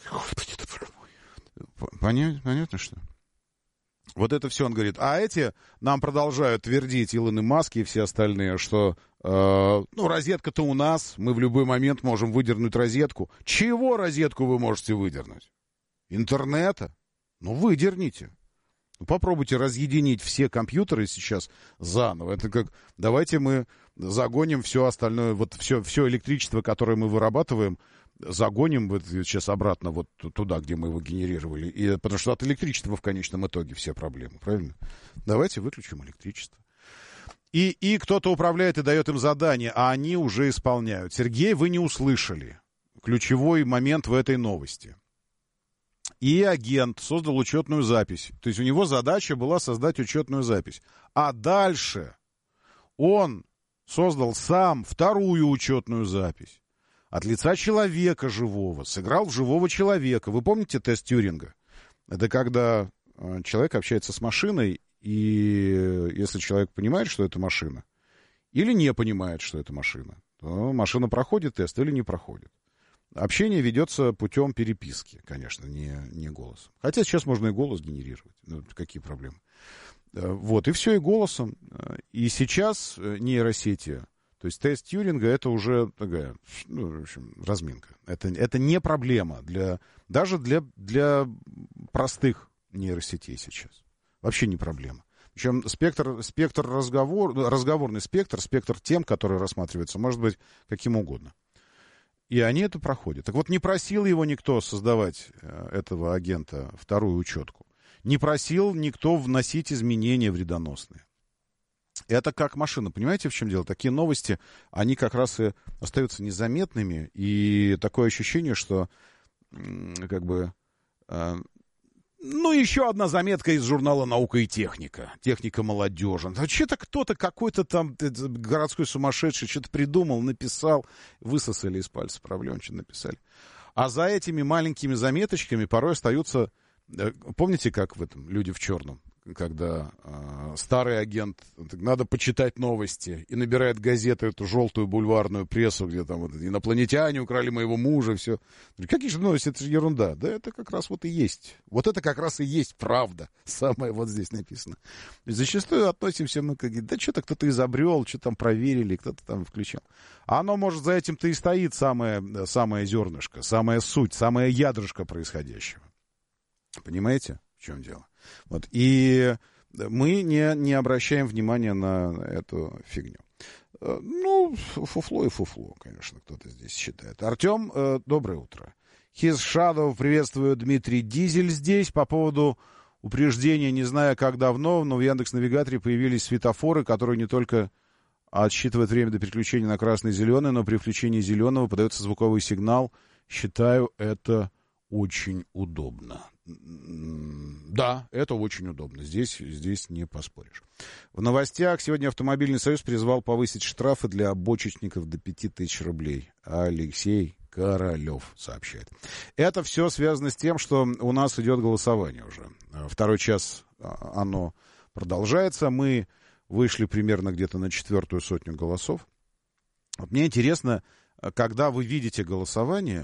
Понятно, понятно, что? Вот это все он говорит. А эти нам продолжают твердить, Илон Маск и все остальные, что э, ну, розетка-то у нас, мы в любой момент можем выдернуть розетку. Чего розетку вы можете выдернуть? Интернета? Ну, выдерните. Ну, попробуйте разъединить все компьютеры сейчас заново. Это как, давайте мы загоним все остальное, вот все, все электричество, которое мы вырабатываем, загоним вот сейчас обратно вот туда, где мы его генерировали. И, потому что от электричества в конечном итоге все проблемы, правильно? Давайте выключим электричество. И, и кто-то управляет и дает им задание, а они уже исполняют. Сергей, вы не услышали ключевой момент в этой новости. И агент создал учетную запись. То есть у него задача была создать учетную запись. А дальше он создал сам вторую учетную запись. От лица человека живого. Сыграл в живого человека. Вы помните тест Тьюринга? Это когда человек общается с машиной, и если человек понимает, что это машина, или не понимает, что это машина, то машина проходит тест или не проходит. Общение ведется путем переписки, конечно, не, не голосом. Хотя сейчас можно и голос генерировать. Ну, какие проблемы? Вот, и все, и голосом. И сейчас нейросети... То есть тест Тьюринга — это уже такая, ну, в общем, разминка. Это, это не проблема для, даже для, для простых нейросетей сейчас. Вообще не проблема. Причем спектр, спектр разговор, разговорный спектр, спектр тем, которые рассматриваются, может быть каким угодно. И они это проходят. Так вот, не просил его никто создавать, этого агента, вторую учетку. Не просил никто вносить изменения вредоносные. Это как машина, понимаете, в чем дело? Такие новости, они как раз и остаются незаметными, и такое ощущение, что, как бы, э, ну, еще одна заметка из журнала «Наука и техника», «Техника молодежи». Что-то кто-то, какой-то там городской сумасшедший что-то придумал, написал, высосали из пальца проблем, что написали. А за этими маленькими заметочками порой остаются, помните, как в этом «Люди в черном»? Когда э, старый агент, надо почитать новости, и набирает газету, эту желтую бульварную прессу, где там вот, инопланетяне украли моего мужа, все. Какие же новости, это же ерунда. Да это как раз вот и есть. Вот это как раз и есть правда. Самое вот здесь написано. Зачастую относимся мы как, да что-то кто-то изобрел, что там проверили, кто-то там включил. А оно, может, за этим-то и стоит самое, самое зернышко, самая суть, самое ядрышко происходящего. Понимаете, в чем дело? Вот. И мы не, не обращаем внимания на эту фигню. Ну, фуфло и фуфло, конечно, кто-то здесь считает. Артем, доброе утро. His Shadow, приветствую, Дмитрий Дизель здесь. По поводу упреждения, не знаю, как давно, но в Яндекс.Навигаторе появились светофоры, которые не только отсчитывают время до переключения на красный и зеленый, но при включении зеленого подается звуковой сигнал. Считаю это очень удобно. Да, это очень удобно. Здесь, здесь не поспоришь. В новостях сегодня Автомобильный союз призвал повысить штрафы для бочечников до пяти тысяч рублей. Алексей Королев сообщает. Это все связано с тем, что у нас идет голосование уже. Второй час оно продолжается. Мы вышли примерно где-то на четвертую сотню голосов. Вот мне интересно, когда вы видите голосование,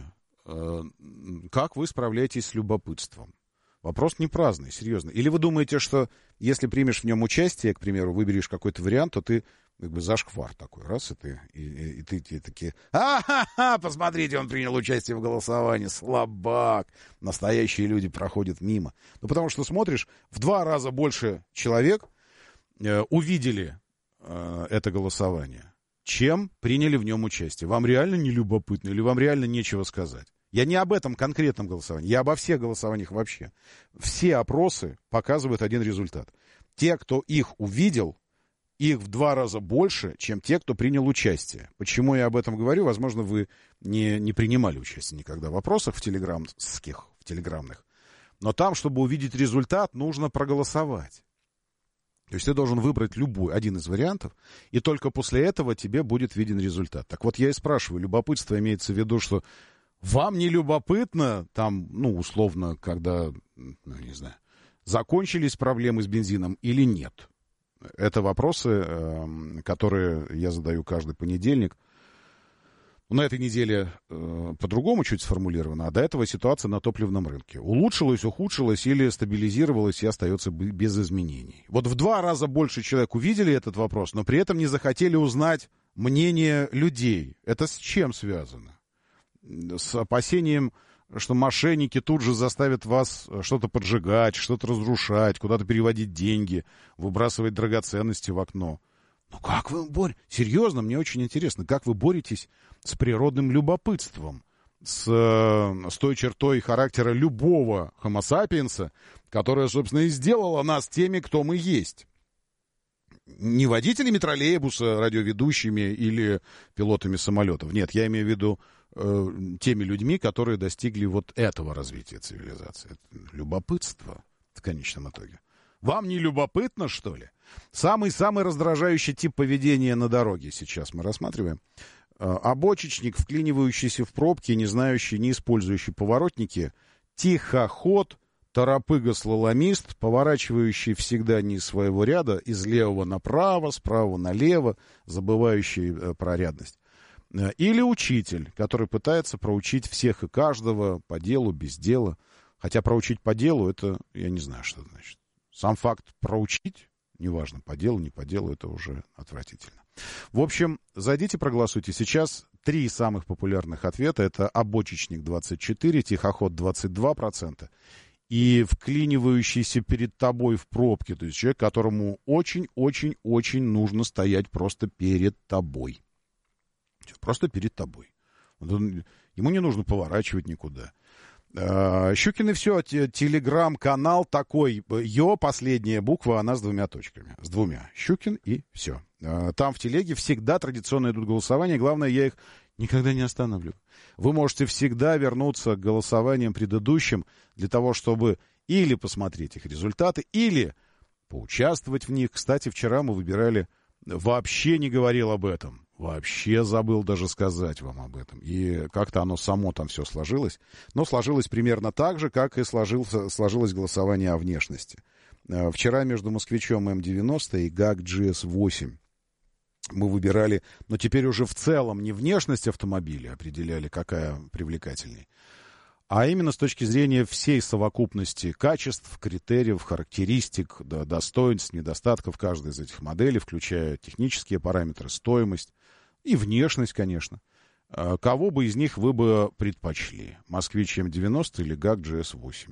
как вы справляетесь с любопытством? Вопрос не праздный, серьезно. Или вы думаете, что если примешь в нем участие, к примеру, выберешь какой-то вариант, то ты как бы зашквар такой, раз, и ты, и, и, и ты, и такие, а-ха-ха, посмотрите, он принял участие в голосовании, слабак. Настоящие люди проходят мимо. Ну, потому что смотришь, в два раза больше человек э, увидели э, это голосование, чем приняли в нем участие. Вам реально не любопытно или вам реально нечего сказать? Я не об этом конкретном голосовании, я обо всех голосованиях вообще. Все опросы показывают один результат. Те, кто их увидел, их в два раза больше, чем те, кто принял участие. Почему я об этом говорю? Возможно, вы не, не принимали участие никогда в опросах в телеграммских, в телеграммных. Но там, чтобы увидеть результат, нужно проголосовать. То есть ты должен выбрать любой, один из вариантов, и только после этого тебе будет виден результат. Так вот я и спрашиваю, любопытство имеется в виду, что вам не любопытно, там, ну, условно, когда, ну, не знаю, закончились проблемы с бензином или нет? Это вопросы, которые я задаю каждый понедельник. На этой неделе э, по-другому чуть сформулировано, а до этого ситуация на топливном рынке. Улучшилась, ухудшилась или стабилизировалась и остается без изменений. Вот в два раза больше человек увидели этот вопрос, но при этом не захотели узнать мнение людей. Это с чем связано? С опасением, что мошенники тут же заставят вас что-то поджигать, что-то разрушать, куда-то переводить деньги, выбрасывать драгоценности в окно. Ну как вы боретесь? Серьезно, мне очень интересно, как вы боретесь с природным любопытством, с, с той чертой характера любого homo sapiens, которая, собственно, и сделала нас теми, кто мы есть. Не водителями троллейбуса, радиоведущими или пилотами самолетов. Нет, я имею в виду э, теми людьми, которые достигли вот этого развития цивилизации. Это любопытство в конечном итоге. Вам не любопытно, что ли? Самый-самый раздражающий тип поведения на дороге сейчас мы рассматриваем. Обочечник, вклинивающийся в пробки, не знающий, не использующий поворотники, тихоход, торопыга-слаломист, поворачивающий всегда не из своего ряда, из левого направо, справа налево, забывающий про рядность. Или учитель, который пытается проучить всех и каждого по делу, без дела. Хотя проучить по делу, это я не знаю, что это значит. Сам факт проучить, неважно, по делу, не по делу, это уже отвратительно. В общем, зайдите, проголосуйте. Сейчас три самых популярных ответа. Это обочечник двадцать четыре процента, тихоход двадцать два процента и вклинивающийся перед тобой в пробке. То есть человек, которому очень-очень-очень нужно стоять просто перед тобой. Просто перед тобой. Ему не нужно поворачивать никуда. Щукин и все, телеграм-канал такой, Ё, последняя буква, она с двумя точками, с двумя, Щукин и все. Там в телеге всегда традиционно идут голосования, главное, я их никогда не останавливаю. Вы можете всегда вернуться к голосованиям предыдущим для того, чтобы или посмотреть их результаты, или поучаствовать в них. Кстати, вчера мы выбирали, вообще не говорил об этом. Вообще забыл даже сказать вам об этом. И как-то оно само там все сложилось. Но сложилось примерно так же, как и сложился, сложилось голосование о внешности. Вчера между москвичом эм девяносто и гак джи эс восемь мы выбирали, но теперь уже в целом не внешность автомобиля определяли, какая привлекательней, а именно с точки зрения всей совокупности качеств, критериев, характеристик, достоинств, недостатков каждой из этих моделей, включая технические параметры, стоимость и внешность, конечно. Кого бы из них вы бы предпочли? Москвич эм девяносто или гак джи эс восемь?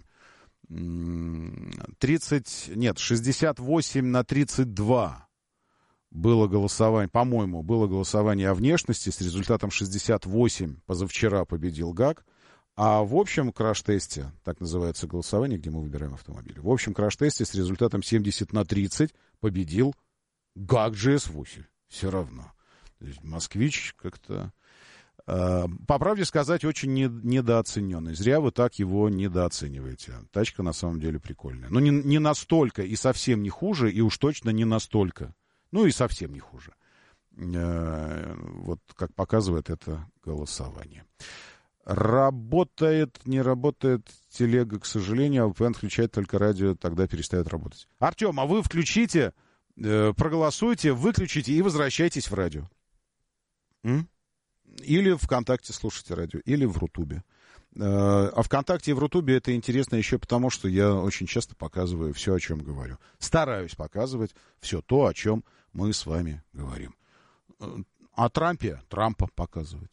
тридцать, нет, шестьдесят восемь на тридцать два было голосование, по-моему, было голосование о внешности с результатом шестьдесят восемь, позавчера победил гак. А в общем краш-тесте, так называется голосование, где мы выбираем автомобили, в общем краш-тесте с результатом семьдесят на тридцать победил гак джи эс восемь. Все равно. То есть москвич как-то, э, по правде сказать, очень не, недооцененный. Зря вы так его недооцениваете. Тачка на самом деле прикольная. Но не, не настолько и совсем не хуже, и уж точно не настолько. Ну и совсем не хуже. Э, вот как показывает это голосование. Работает, не работает телега, к сожалению, а ви пи эн включает только радио, тогда перестает работать. Артем, а вы включите, э, проголосуйте, выключите и возвращайтесь в радио. М? Или ВКонтакте слушайте радио, или в Рутубе. Э, а ВКонтакте и в Рутубе это интересно еще потому, что я очень часто показываю все, о чем говорю. Стараюсь показывать все то, о чем мы с вами говорим. О Трампе Трампа показывать.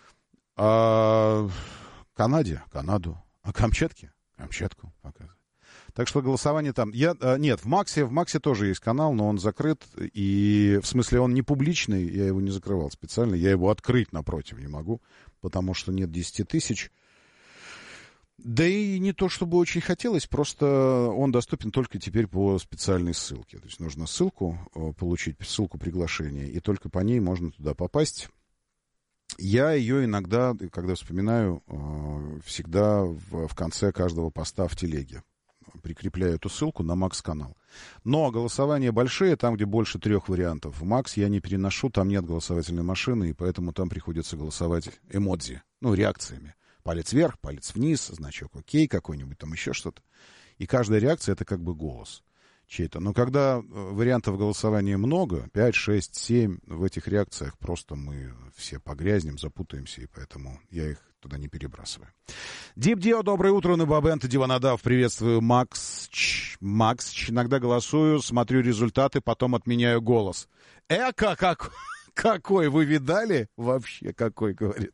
О Канаде Канаду, о Камчатке Камчатку показывать. Так что голосование там... Я, нет, в Максе, в Максе тоже есть канал, но он закрыт. И в смысле он не публичный, я его не закрывал специально. Я его открыть напротив не могу, потому что нет десяти тысяч. Да и не то, чтобы очень хотелось, просто он доступен только теперь по специальной ссылке. То есть нужно ссылку получить, ссылку приглашения, и только по ней можно туда попасть. Я ее иногда, когда вспоминаю, всегда в, в конце каждого поста в телеге прикрепляю эту ссылку на Макс-канал. Но голосования большие, там, где больше трех вариантов. В Макс я не переношу, там нет голосовательной машины, и поэтому там приходится голосовать эмодзи, ну, реакциями. Палец вверх, палец вниз, значок окей, какой-нибудь там еще что-то. И каждая реакция — это как бы голос. чей-то. Но когда вариантов голосования много, пять, шесть, семь, в этих реакциях просто мы все погрязнем, запутаемся, и поэтому я их туда не перебрасываю. Дип Дио, доброе утро, Набабент, Диванадав, приветствую, Макс, Ч, Макс, Ч, иногда голосую, смотрю результаты, потом отменяю голос. Эка, как, какой, вы видали? Вообще какой, говорит.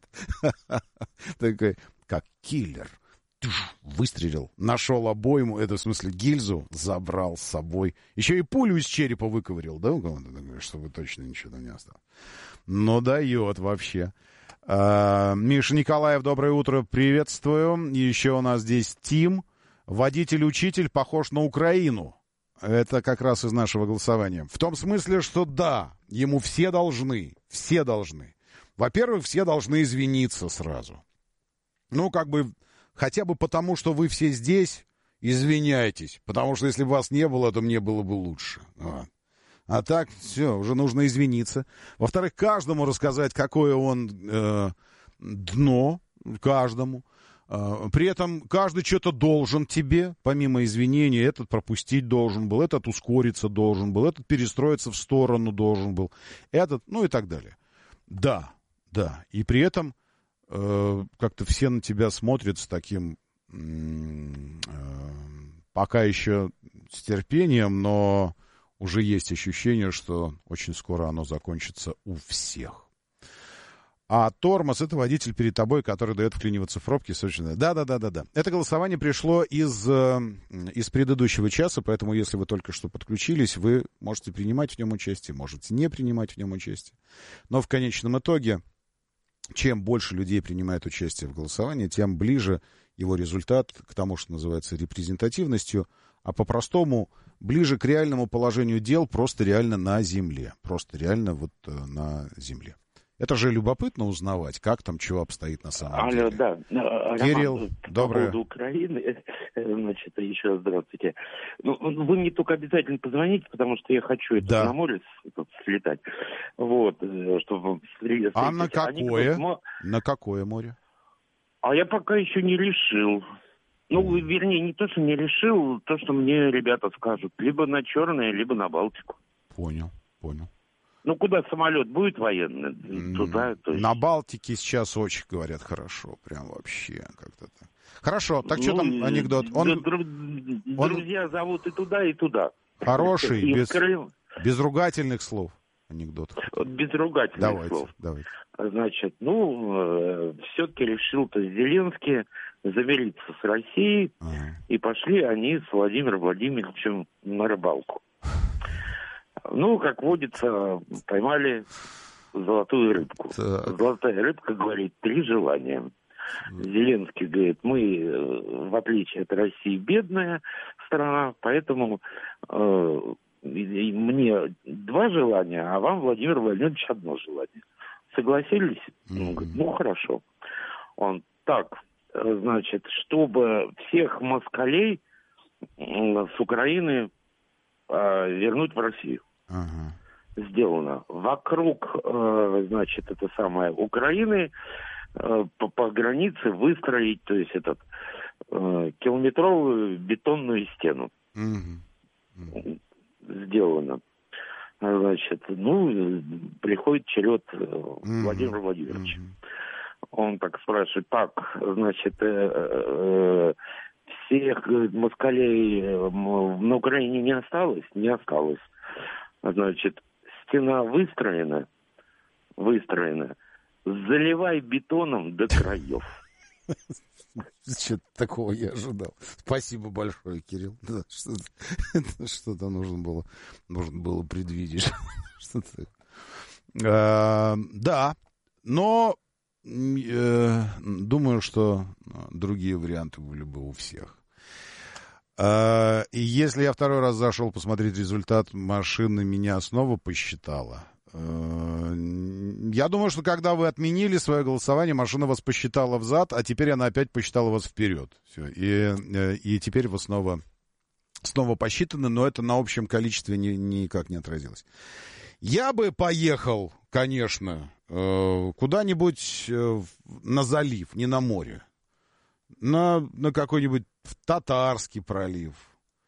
Такой, как киллер. Выстрелил, нашел обойму, это в смысле гильзу, забрал с собой. Еще и пулю из черепа выковырил, да? Чтобы точно ничего там не осталось. Ну, дает вообще. А, Миша Николаев, доброе утро, приветствую. Еще у нас здесь Тим. Водитель-учитель похож на Украину. Это как раз из нашего голосования. В том смысле, что да, ему все должны, все должны. Во-первых, все должны извиниться сразу. Ну, как бы... Хотя бы потому, что вы все здесь, извиняйтесь. Потому что если бы вас не было, то мне было бы лучше. Вот. А так, все, уже нужно извиниться. Во-вторых, каждому рассказать, какое он э, дно, каждому. Э, при этом каждый что-то должен тебе, помимо извинений. Этот пропустить должен был, этот ускориться должен был, этот перестроиться в сторону должен был, этот, ну и так далее. Да, да. И при этом... как-то все на тебя смотрят с таким э, пока еще с терпением, но уже есть ощущение, что очень скоро оно закончится у всех. А тормоз — это водитель перед тобой, который дает вклиниваться в пробки. Да-да-да-да-да. Это голосование пришло из, из предыдущего часа, поэтому если вы только что подключились, вы можете принимать в нем участие, можете не принимать в нем участие. Но в конечном итоге... Чем больше людей принимает участие в голосовании, тем ближе его результат к тому, что называется репрезентативностью, а по-простому ближе к реальному положению дел просто реально на земле. Просто реально вот э, на земле. Это же любопытно узнавать, как там чего обстоит на самом Алло, деле. да. Кирилл, Роман, доброе. По поводу Украины, значит, еще раз здравствуйте. Ну, вы мне только обязательно позвоните, потому что я хочу это да. на море слетать. Вот, чтобы... А на какое? Они... На какое море? А я пока еще не решил. Ну, mm. вернее, не то, что не решил, то, что мне ребята скажут. Либо на Черное, либо на Балтику. Понял, понял. Ну, куда самолет будет военный, туда... То есть... На Балтике сейчас очень, говорят, хорошо. Прям вообще как-то так. Хорошо, так что ну, там анекдот? Он, дру... он... Друзья зовут и туда, и туда. Хороший, и без, Крым... без ругательных слов анекдот. Без ругательных давайте, слов. Давайте. Значит, ну, э, все-таки решил-то Зеленский замириться с Россией, ага. И пошли они с Владимиром Владимировичем на рыбалку. Ну, как водится, поймали золотую рыбку. Так. Золотая рыбка говорит, три желания. Зеленский говорит, мы, в отличие от России, бедная страна, поэтому э, мне два желания, а вам, Владимир Владимирович, одно желание. Согласились? Mm-hmm. Он говорит, ну, хорошо. Он, так, значит, чтобы всех москалей с Украины э, вернуть в Россию. Ага. Сделано. Вокруг, э, значит, это самое Украины э, по, по границе выстроить, то есть этот э, километровую бетонную стену. Угу. Сделано. Значит, ну, приходит черед э, угу. Владимира Владимировича. Угу. Он так спрашивает, так, значит, э, э, всех москалей э, на Украине не осталось? Не осталось. Значит, стена выстроена, выстроена, заливай бетоном до краев. Что-то такого я ожидал. Спасибо большое, Кирилл. Да, что-то, что-то нужно было, нужно было предвидеть. Что-то. А, да, но э, думаю, что другие варианты были бы у всех. Uh, и если я второй раз зашел посмотреть результат, машина меня снова посчитала. Uh, я думаю, что когда вы отменили свое голосование, машина вас посчитала взад, а теперь она опять посчитала вас вперед. Все. И, и теперь вы снова, снова посчитаны, но это на общем количестве ни, никак не отразилось. Я бы поехал, конечно, куда-нибудь на залив, не на море. На, на какой-нибудь Татарский пролив,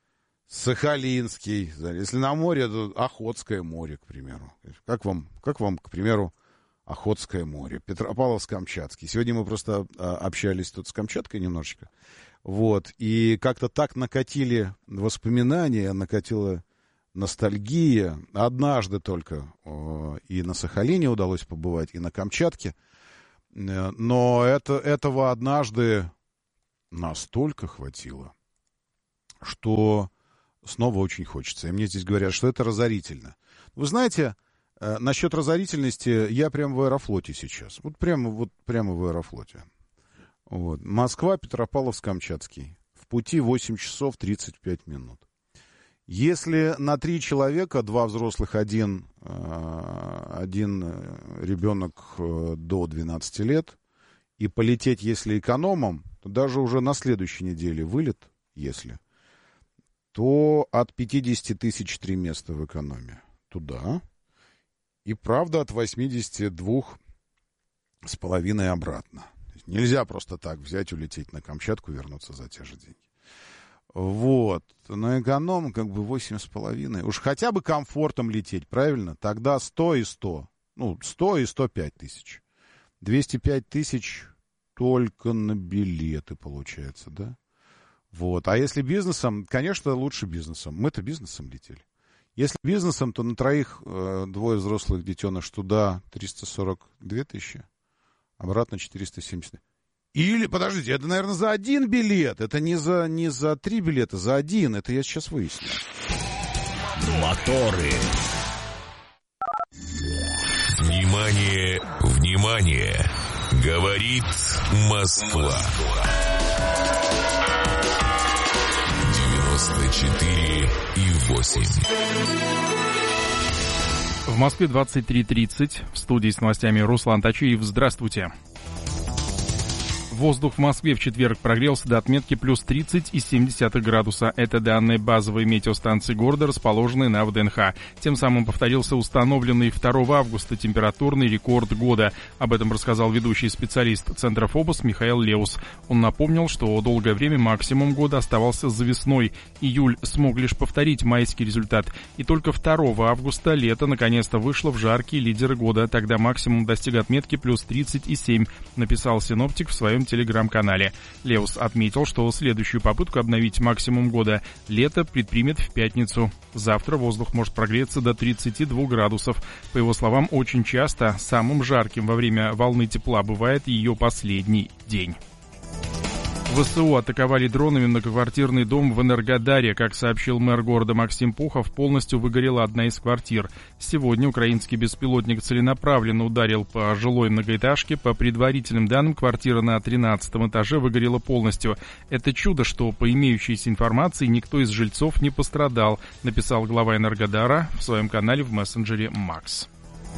Сахалинский. Если на море, то Охотское море, к примеру. Как вам, как вам, к примеру, Охотское море? Петропавловск-Камчатский. Сегодня мы просто а, общались тут с Камчаткой немножечко. Вот. И как-то так накатили воспоминания, накатила ностальгия. Однажды только э, и на Сахалине удалось побывать, и на Камчатке. Но это, этого однажды настолько хватило, что снова очень хочется. И мне здесь говорят, что это разорительно. Вы знаете, э, насчет разорительности я прямо в Аэрофлоте сейчас. Вот прямо, вот прямо в Аэрофлоте. Вот. Москва, Петропавловск-Камчатский. В пути восемь часов тридцать пять минут. Если на три человека, два взрослых, один, один ребенок до двенадцати лет, и полететь, если экономом, то даже уже на следующей неделе вылет, если, то от пятидесяти тысяч три места в экономе туда. И правда от восьмидесяти двух с половиной обратно. Нельзя просто так взять, улететь на Камчатку, вернуться за те же деньги. Вот. На эконом как бы восемь с половиной. Уж хотя бы комфортом лететь, правильно? Тогда сто и сто. Ну, сто и сто пять тысяч. двести пять тысяч только на билеты получается, да? Вот. А если бизнесом, конечно, лучше бизнесом. Мы-то бизнесом летели. Если бизнесом, то на троих э, двое взрослых детеныш туда триста сорок две тысячи. Обратно четыреста семьдесят. Или, подождите, это, наверное, за один билет. Это не за, не за три билета, за один. Это я сейчас выясню. Моторы. Внимание, внимание. Говорит Москва. девяносто четыре и восемь. В Москве двадцать три тридцать. В студии с новостями Руслан Тачиев. Здравствуйте. Воздух в Москве в четверг прогрелся до отметки плюс тридцать и семь десятых градуса. Это данные базовой метеостанции города, расположенной на ВДНХ. Тем самым повторился установленный второго августа температурный рекорд года. Об этом рассказал ведущий специалист Центра ФОБОС Михаил Леус. Он напомнил, что долгое время максимум года оставался за весной. Июль смог лишь повторить майский результат. И только второго августа лето наконец-то вышло в жаркие лидеры года. Тогда максимум достиг отметки плюс тридцать и семь, написал синоптик в своем телеграм-канале. Леус отметил, что следующую попытку обновить максимум года лето предпримет в пятницу. Завтра воздух может прогреться до тридцати двух градусов. По его словам, очень часто самым жарким во время волны тепла бывает ее последний день. ВСУ атаковали дронами многоквартирный дом в Энергодаре. Как сообщил мэр города Максим Пухов, полностью выгорела одна из квартир. Сегодня украинский беспилотник целенаправленно ударил по жилой многоэтажке. По предварительным данным, квартира на тринадцатом этаже выгорела полностью. Это чудо, что по имеющейся информации никто из жильцов не пострадал, написал глава Энергодара в своем канале в мессенджере Макс.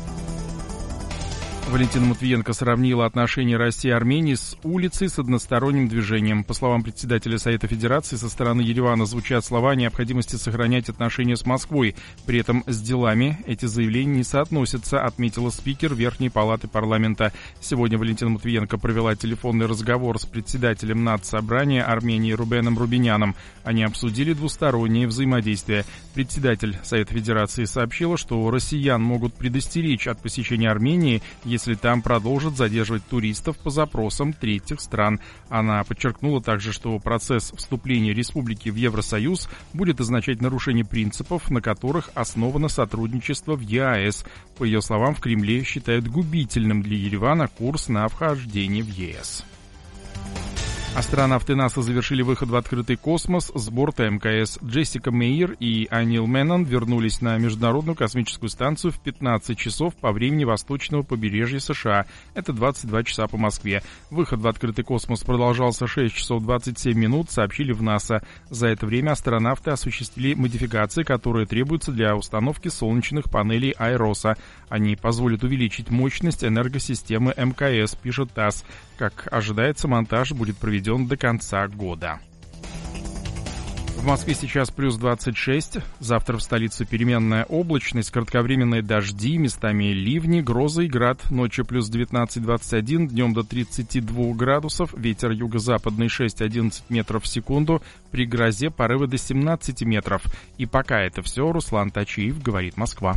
Валентина Матвиенко сравнила отношения России и Армении с улицей с односторонним движением. По словам председателя Совета Федерации, со стороны Еревана звучат слова о необходимости сохранять отношения с Москвой. При этом с делами эти заявления не соотносятся, отметила спикер Верхней Палаты парламента. Сегодня Валентина Матвиенко провела телефонный разговор с председателем Нацсобрания Армении Рубеном Рубиняном. Они обсудили двустороннее взаимодействие. Председатель Совета Федерации сообщила, что россиян могут предостеречь от посещения Армении, если если там продолжат задерживать туристов по запросам третьих стран. Она подчеркнула также, что процесс вступления республики в Евросоюз будет означать нарушение принципов, на которых основано сотрудничество в ЕАЭС. По ее словам, в Кремле считают губительным для Еревана курс на вхождение в ЕС. Астронавты НАСА завершили выход в открытый космос с борта МКС. Джессика Мейер и Анил Меннон вернулись на Международную космическую станцию в пятнадцать часов по времени восточного побережья США. Это двадцать два часа по Москве. Выход в открытый космос продолжался шесть часов двадцать семь минут, сообщили в НАСА. За это время астронавты осуществили модификации, которые требуются для установки солнечных панелей Айроса. Они позволят увеличить мощность энергосистемы МКС, пишет ТАСС. Как ожидается, монтаж будет проведен до конца года. В Москве сейчас плюс двадцать шесть. Завтра в столице переменная облачность, кратковременные дожди, местами ливни, грозы и град. Ночью плюс девятнадцать двадцать один, днем до тридцати двух градусов. Ветер юго-западный шесть-одиннадцать метров в секунду. При грозе порывы до семнадцати метров. И пока это все, Руслан Тачиев, говорит Москва.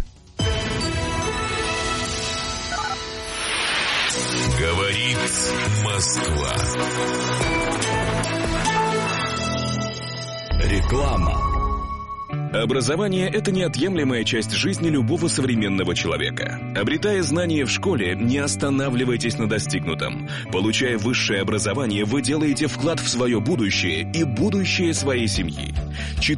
Говорит Москва. Реклама. Образование – это неотъемлемая часть жизни любого современного человека. Обретая знания в школе, не останавливайтесь на достигнутом. Получая высшее образование, вы делаете вклад в свое будущее и будущее своей семьи.